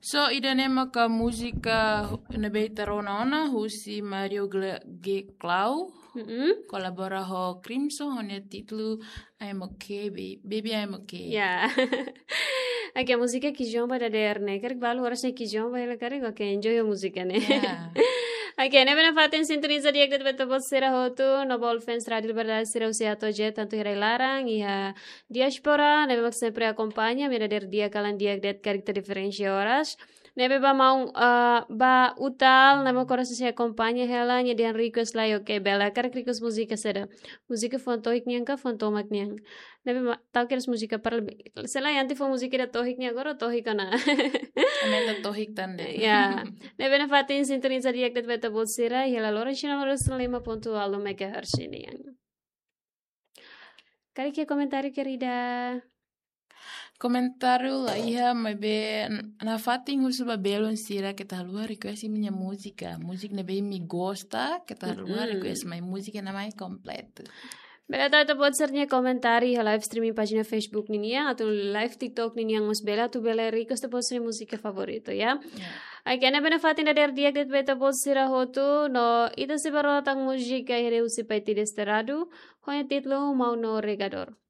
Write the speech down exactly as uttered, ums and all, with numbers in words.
So idanema ka música na beitaronona husi Mario G. Clau. Mm-hmm. Colabora ho Crimson honia título I'm okay, baby, baby I'm okay. Yeah. Aqui a música que João vai dar, né? Quero que vale horas né que João vai lá, quero que enjoy a música, né? Yeah. Aqui, né? Bem fatin sintoniza dia que deve ter ser hotu no ball fans radio liberdade ser usia atau jet tanto hirai larang ia diaspora, né? Sempre acompanha, mira der dia kalan dia det karakter diferensia horas. Nebe ba mau uh, ba utal nama coração se acompanha ela nya dia request lá ok bela kar request música seda música fontoik nya ka fontomak nya nebe tahu kira música para sela yanti fo música da tohik nya agora tohik kana Amenda tohik tande. ya nebe na fatin sintoniza dia que deve ter sira ela lora china lora lima ponto alo megahertz ini yang kali que comentário querida. Comentário lá ia mas be na fatin husu babelon sira que tá luar request minha música música na be me gosta que tá luar request my música na mais completa. Bela tahu tu buat sernya komentari live streaming pagina Facebook ni ya atau live TikTok ni yang mas bela tu bela request tu buat sernya musik favorito ya. Ay kena bena fatin ada dia que beta buat sira hotu no ita se baro tang musik ay here usi paiti desterado hoya titlo mau no regador.